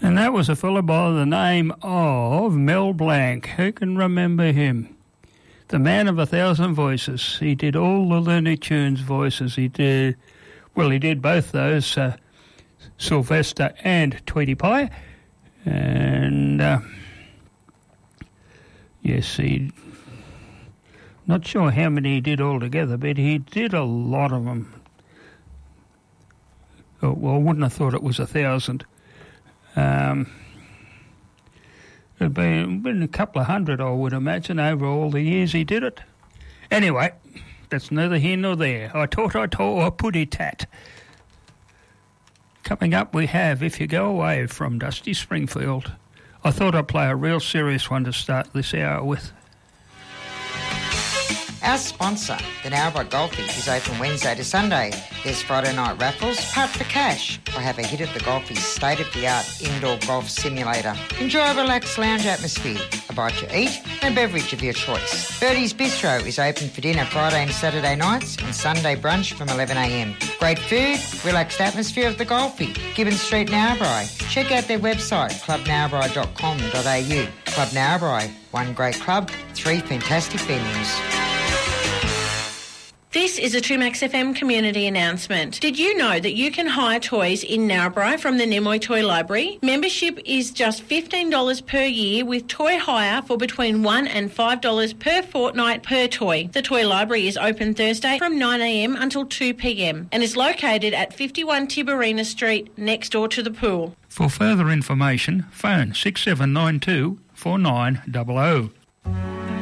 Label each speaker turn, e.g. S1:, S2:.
S1: And that was a fellow by the name of Mel Blanc. Who can remember him? The man of 1,000 voices. He did all the Looney Tunes voices. He did both those, Sylvester and Tweety Pie. And, yes, not sure how many he did altogether, but he did a lot of them. Oh, well, I wouldn't have thought it was 1,000. It'd been a couple of hundred, I would imagine, over all the years he did it. Anyway, that's neither here nor there. I taught, putty-tat. Coming up we have If You Go Away from Dusty Springfield. I thought I'd play a real serious one to start this hour with.
S2: Our sponsor, the Narrabri Golfie, is open Wednesday to Sunday. There's Friday night raffles, part for cash, or have a hit at the Golfie's state-of-the-art indoor golf simulator. Enjoy a relaxed lounge atmosphere, a bite to eat, and a beverage of your choice. Birdie's Bistro is open for dinner Friday and Saturday nights and Sunday brunch from 11am. Great food, relaxed atmosphere of the Golfie. Gibbon Street, Narrabri. Check out their website, clubnarrabri.com.au. Club Narrabri, one great club, 3 fantastic venues.
S3: This is a 2Max FM community announcement. Did you know that you can hire toys in Narrabri from the Nimoy Toy Library? Membership is just $15 per year with toy hire for between $1 and $5 per fortnight per toy. The Toy Library is open Thursday from 9am until 2pm and is located at 51 Tiberina Street next door to the pool.
S1: For further information, phone 6792 4900.